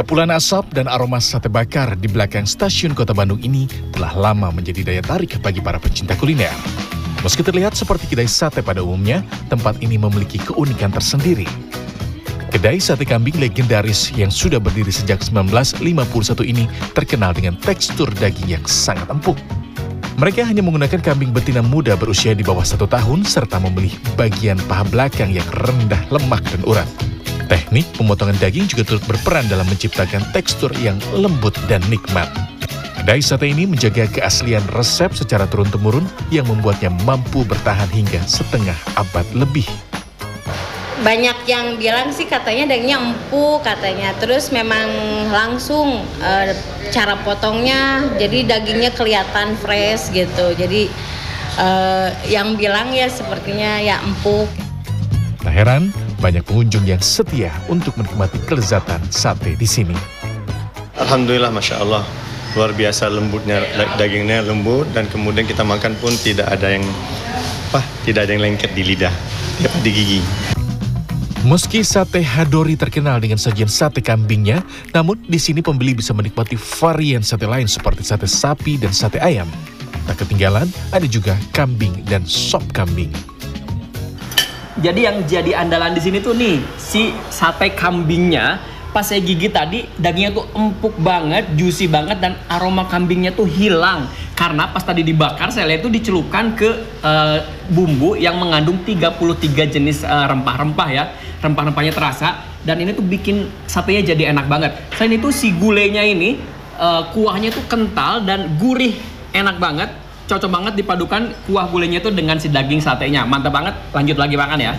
Kepulan asap dan aroma sate bakar di belakang stasiun Kota Bandung ini telah lama menjadi daya tarik bagi para pencinta kuliner. Meski terlihat seperti kedai sate pada umumnya, tempat ini memiliki keunikan tersendiri. Kedai sate kambing legendaris yang sudah berdiri sejak 1951 ini terkenal dengan tekstur daging yang sangat empuk. Mereka hanya menggunakan kambing betina muda berusia di bawah 1 tahun serta memilih bagian paha belakang yang rendah lemak dan urat. Teknik pemotongan daging juga turut berperan dalam menciptakan tekstur yang lembut dan nikmat. Kedai sate ini menjaga keaslian resep secara turun-temurun yang membuatnya mampu bertahan hingga setengah abad lebih. Banyak yang bilang sih katanya dagingnya empuk katanya, terus memang langsung cara potongnya jadi dagingnya kelihatan fresh gitu. Jadi yang bilang ya sepertinya ya empuk. Tak heran, banyak pengunjung yang setia untuk menikmati kelezatan sate di sini. Alhamdulillah, Masya Allah. Luar biasa lembutnya, dagingnya lembut dan kemudian kita makan pun tidak ada yang lengket di lidah, di gigi. Meski sate Hadori terkenal dengan sajian sate kambingnya, namun di sini pembeli bisa menikmati varian sate lain seperti sate sapi dan sate ayam. Tak ketinggalan, ada juga kambing dan sop kambing. Jadi yang jadi andalan di sini tuh nih, si sate kambingnya. Pas saya gigit tadi, dagingnya tuh empuk banget, juicy banget, dan aroma kambingnya tuh hilang. Karena pas tadi dibakar, saya lihat itu dicelupkan ke bumbu yang mengandung 33 jenis rempah-rempah ya. Rempah-rempahnya terasa, dan ini tuh bikin satenya jadi enak banget. Selain itu si gulainya ini, kuahnya tuh kental dan gurih, enak banget. Cocok banget dipadukan kuah gulainya tuh dengan si daging satenya. Mantap banget, lanjut lagi makan ya.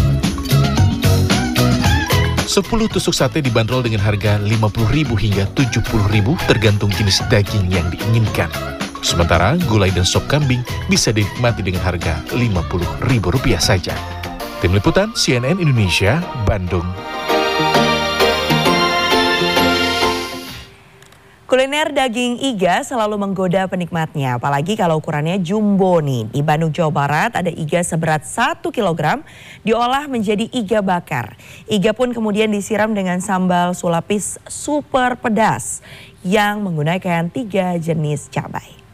10 tusuk sate dibanderol dengan harga Rp50.000 hingga Rp70.000 tergantung jenis daging yang diinginkan. Sementara gulai dan sop kambing bisa dinikmati dengan harga Rp50.000 saja. Tim Liputan CNN Indonesia, Bandung. Kuliner daging iga selalu menggoda penikmatnya, apalagi kalau ukurannya jumbo nih. Di Bandung, Jawa Barat ada iga seberat 1 kg diolah menjadi iga bakar. Iga pun kemudian disiram dengan sambal sulapis super pedas yang menggunakan 3 jenis cabai.